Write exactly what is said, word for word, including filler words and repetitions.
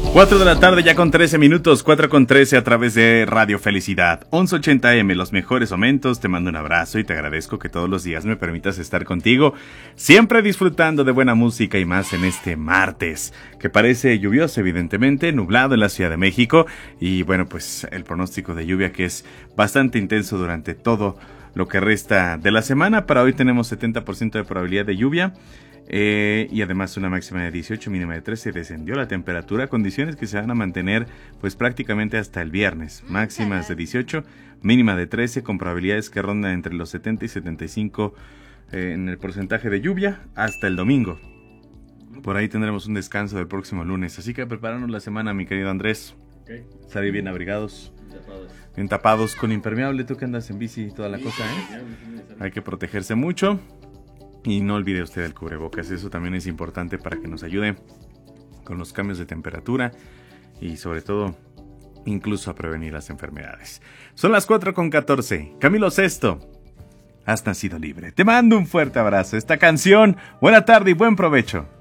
cuatro de la tarde ya con trece minutos, cuatro con trece a través de Radio Felicidad, once ochenta eme, los mejores momentos. Te mando un abrazo y te agradezco que todos los días me permitas estar contigo, siempre disfrutando de buena música y más en este martes, que parece lluvioso evidentemente, nublado en la Ciudad de México y bueno, pues el pronóstico de lluvia que es bastante intenso durante todo lo que resta de la semana. Para hoy tenemos setenta por ciento de probabilidad de lluvia. Eh, y además una máxima de dieciocho, mínima de trece. Descendió la temperatura, condiciones que se van a mantener pues prácticamente hasta el viernes. Máximas de dieciocho, mínima de trece, con probabilidades que rondan entre los setenta y setenta y cinco eh, en el porcentaje de lluvia hasta el domingo. Por ahí tendremos un descanso del próximo lunes, así que prepararnos la semana, mi querido Andrés. Okay. Salir bien abrigados, Tapados. bien tapados, con impermeable. Tú que andas en bici y toda la cosa, ¿eh? Hay que protegerse mucho. Y no olvide usted el cubrebocas, eso también es importante para que nos ayude con los cambios de temperatura y sobre todo incluso a prevenir las enfermedades. Son las cuatro con catorce. Camilo Sesto, has nacido libre. Te mando un fuerte abrazo. Esta canción, buena tarde y buen provecho.